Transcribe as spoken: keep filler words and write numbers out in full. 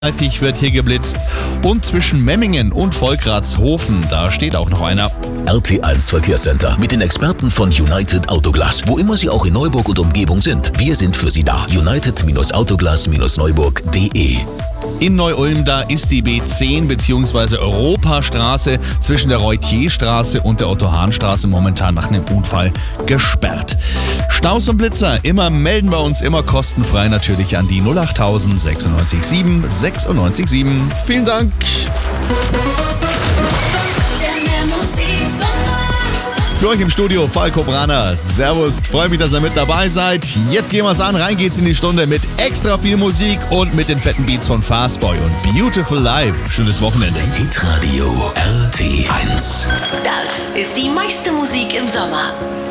Gleichzeitig wird hier geblitzt. Und zwischen Memmingen und Volkratshofen, da steht auch noch einer. R T eins Verkehrscenter mit den Experten von United Autoglas. Wo immer Sie auch in Neuburg und Umgebung sind, wir sind für Sie da. United Autoglas Neuburg punkt de. In Neu-Ulm, da ist die B zehn bzw. Europastraße zwischen der Reutierstraße und der Otto-Hahn-Straße momentan nach einem Unfall gesperrt. Staus und Blitzer, immer melden wir uns, immer kostenfrei natürlich an die null acht tausend sechsundneunzig sieben sechsundneunzig sieben. Vielen Dank. Für euch im Studio Falco Braner. Servus, freue mich, dass ihr mit dabei seid. Jetzt gehen wir's an, rein geht's in die Stunde mit extra viel Musik und mit den fetten Beats von Fastboy und Beautiful Life. Schönes Wochenende. Hitradio R T eins. Das ist die meiste Musik im Sommer.